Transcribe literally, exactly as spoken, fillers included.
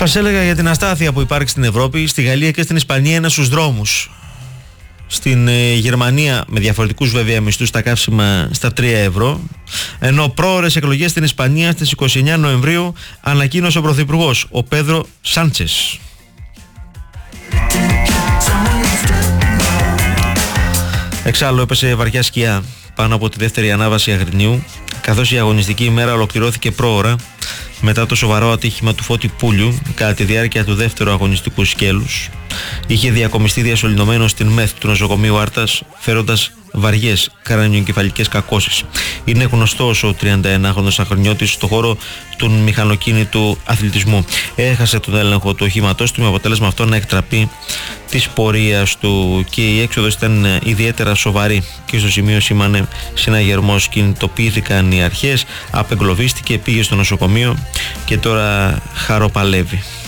Σας έλεγα για την αστάθεια που υπάρχει στην Ευρώπη, στη Γαλλία και στην Ισπανία είναι στους δρόμους. Στην ε, Γερμανία, με διαφορετικούς βέβαια μισθούς, τα καύσιμα στα τρία ευρώ. Ενώ πρόωρες εκλογές στην Ισπανία στις είκοσι εννέα Νοεμβρίου ανακοίνωσε ο Πρωθυπουργός, ο Πέδρο Σάντσες. Εξάλλου έπεσε βαριά σκιά πάνω από τη δεύτερη ανάβαση Αγρινίου, καθώς η αγωνιστική ημέρα ολοκληρώθηκε πρόωρα μετά το σοβαρό ατύχημα του Φώτη Πούλιου κατά τη διάρκεια του δεύτερου αγωνιστικού σκέλους. Είχε διακομιστεί διασωληνωμένο στην ΜΕΘ του νοσοκομείου Άρτας, φέροντας βαριές κρανιοεγκεφαλικές κακώσεις. Είναι γνωστός ο τριανταενάχρονος Αχρονιώτης στο χώρο του μηχανοκίνητου αθλητισμού. Έχασε τον έλεγχο του οχήματός του, με αποτέλεσμα αυτό να εκτραπεί της πορείας του, και η έξοδος ήταν ιδιαίτερα σοβαρή και στο σημείο σήμανε συναγερμός. Κινητοποιήθηκαν οι αρχές, απεγκλωβίστηκε, πήγε στο νοσοκομείο και τώρα χαροπαλεύει.